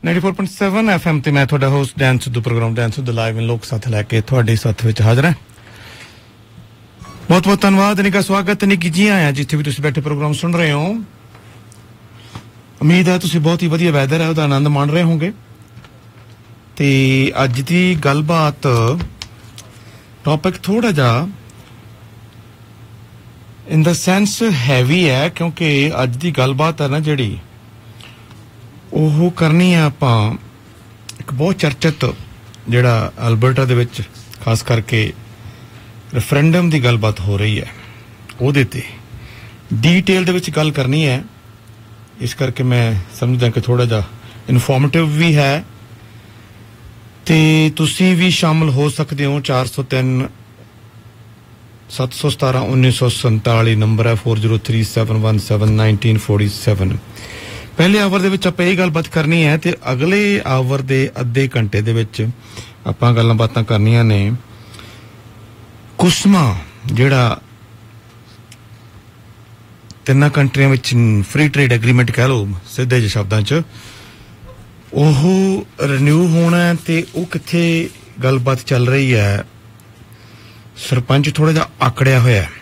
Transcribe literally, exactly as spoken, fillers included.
ninety four point seven F M ਤੇ ਮੈਂ ਤੁਹਾਡਾ host Dan Sidhu programme Dan Sidhu live ਇਨ ਲੋਕ ਸਾਥ ਲੈ ਕੇ ਤੁਹਾਡੇ ਸਾਥ ਵਿੱਚ ਹਾਜ਼ਰ ਹਾਂ। ਬਹੁਤ ਬਹੁਤ ਧੰਨਵਾਦ ਨਿੱਘਾ ਸਵਾਗਤ ਨਿੱਘੀ ਜੀ ਆਇਆਂ ਜਿੱਥੇ ਵੀ ਤੁਸੀਂ ਬੈਠੇ ਪ੍ਰੋਗਰਾਮ ਸੁਣ ਰਹੇ ਹੋ। ਉਮੀਦ ਹੈ ਤੁਸੀਂ ਬਹੁਤ ਹੀ ਵਧੀਆ ਵੈਦਰ ਹੈ ਉਹਦਾ ਆਨੰਦ ਮਾਣ ਰਹੇ ਹੋਗੇ। ਤੇ ਅੱਜ ਦੀ ਗੱਲਬਾਤ ਟੌਪਿਕ ਥੋੜਾ ਜਿਹਾ ਇਨ ਦਾ ਸੈਂਸ ਹੈਵੀ ਹੈ ਕਿਉਂਕਿ ਅੱਜ ਦੀ ਗੱਲਬਾਤ ਹੈ ਨਾ ਜਿਹੜੀ ਉਹ ਕਰਨੀ ਆ ਆਪਾਂ ਇੱਕ ਬਹੁਤ ਚਰਚਿਤ ਜਿਹੜਾ ਅਲਬਰਟਾ ਦੇ ਵਿੱਚ ਖਾਸ ਕਰਕੇ ਰੈਫਰੈਂਡਮ ਦੀ ਗੱਲਬਾਤ ਹੋ ਰਹੀ ਹੈ ਉਹਦੇ ਤੇ ਡੀਟੇਲ ਦੇ ਵਿੱਚ ਗੱਲ ਕਰਨੀ ਹੈ। ਇਸ ਕਰਕੇ ਮੈਂ ਸਮਝਦਾ ਕਿ ਥੋੜਾ ਜਿਹਾ ਇਨਫੋਰਮੇਟਿਵ ਵੀ ਹੈ ਤੇ ਤੁਸੀਂ ਵੀ ਸ਼ਾਮਲ ਹੋ ਸਕਦੇ ਹੋ। ਚਾਰ ਸੌ ਤਿੰਨ ਸੱਤ ਸੌ ਸਤਾਰਾਂ ਉੱਨੀ ਸੌ ਸੰਤਾਲੀ ਨੰਬਰ ਹੈ four zero three seven one seven nineteen forty-seven। ਪਹਿਲੇ ਆਵਰ ਦੇ ਵਿੱਚ ਆਪਾਂ ਇਹ ਗੱਲਬਾਤ ਕਰਨੀ ਹੈ ਤੇ ਅਗਲੇ ਆਵਰ ਦੇ ਅੱਧੇ ਘੰਟੇ ਦੇ ਵਿੱਚ ਆਪਾਂ ਗੱਲਾਂ ਬਾਤਾਂ ਕਰਨੀਆਂ ਨੇ ਕੁਸਮਾ ਜਿਹੜਾ ਤਿੰਨਾਂ ਕੰਟਰੀਆਂ ਵਿੱਚ ਫ੍ਰੀ ਟ੍ਰੇਡ ਐਗਰੀਮੈਂਟ ਕਹਿ ਲਓ ਸਿੱਧੇ ਜਿਹੇ ਸ਼ਬਦਾਂ 'ਚ ਉਹ ਰੀਨਿਊ ਹੋਣਾ ਤੇ ਉਹ ਕਿੱਥੇ ਗੱਲਬਾਤ ਚੱਲ ਰਹੀ ਹੈ। ਸਰਪੰਚ ਥੋੜਾ ਜਿਹਾ ਆਕੜਿਆ ਹੋਇਆ